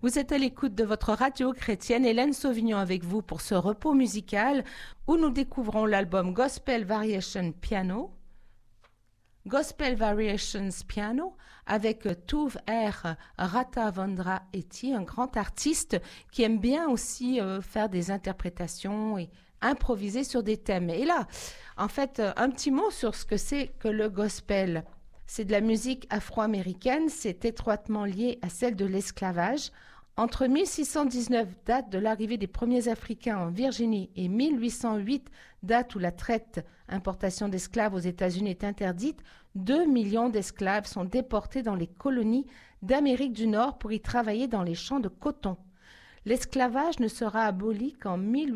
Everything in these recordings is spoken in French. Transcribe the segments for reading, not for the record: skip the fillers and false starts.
Vous êtes à l'écoute de votre radio chrétienne, Hélène Sauvignon avec vous pour ce repos musical où nous découvrons l'album Gospel Variations Piano avec Tuve R. Rathavendra Eti, un grand artiste qui aime bien aussi faire des interprétations et improviser sur des thèmes. Et là, en fait, un petit mot sur ce que c'est que le gospel. C'est de la musique afro-américaine, c'est étroitement lié à celle de l'esclavage. Entre 1619, date de l'arrivée des premiers Africains en Virginie, et 1808, date où la traite, importation d'esclaves aux États-Unis est interdite, 2 millions d'esclaves sont déportés dans les colonies d'Amérique du Nord pour y travailler dans les champs de coton. L'esclavage ne sera aboli qu'en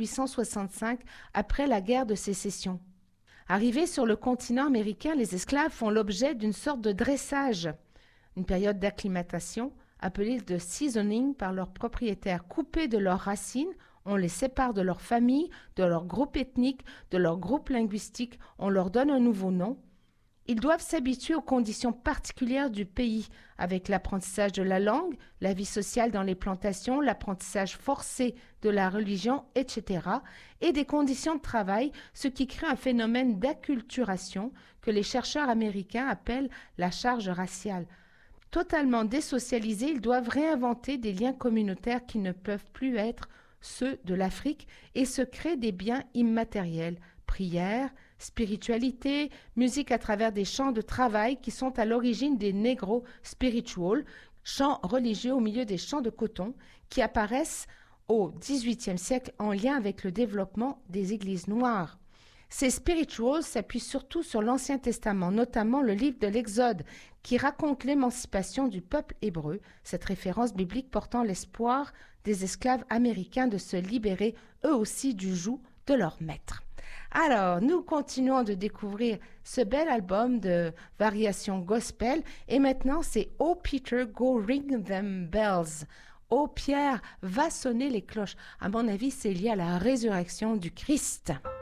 1865, après la guerre de sécession. Arrivés sur le continent américain, les esclaves font l'objet d'une sorte de dressage, une période d'acclimatation, appelée de seasoning par leurs propriétaires. Coupés de leurs racines, on les sépare de leur famille, de leur groupe ethnique, de leur groupe linguistique, on leur donne un nouveau nom. Ils doivent s'habituer aux conditions particulières du pays, avec l'apprentissage de la langue, la vie sociale dans les plantations, l'apprentissage forcé de la religion, etc., et des conditions de travail, ce qui crée un phénomène d'acculturation que les chercheurs américains appellent la charge raciale. Totalement désocialisés, ils doivent réinventer des liens communautaires qui ne peuvent plus être ceux de l'Afrique et se créent des biens immatériels, prière, spiritualité, musique à travers des chants de travail qui sont à l'origine des Negro Spirituals, chants religieux au milieu des champs de coton qui apparaissent au XVIIIe siècle en lien avec le développement des églises noires. Ces spirituals s'appuient surtout sur l'Ancien Testament, notamment le livre de l'Exode, qui raconte l'émancipation du peuple hébreu, cette référence biblique portant l'espoir des esclaves américains de se libérer eux aussi du joug de leur maître. Alors, nous continuons de découvrir ce bel album de variations gospel et maintenant c'est « Oh Peter, go ring them bells ». « Oh Pierre, va sonner les cloches ». À mon avis, c'est lié à la résurrection du Christ.